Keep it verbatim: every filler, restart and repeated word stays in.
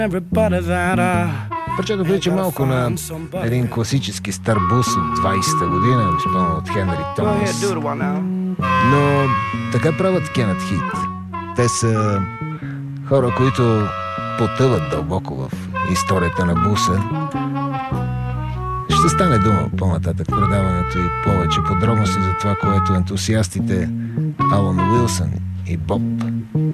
Парчето прилича малко на един класически стар бус от двайсета година, изпълнен от Хенри Томас. Но така правят Кенът Хит. Те са хора, които потъват дълбоко в историята на буса. Ще стане дума по-нататък предаването и повече подробности за това, което ентусиастите Алън Уилсън и Боб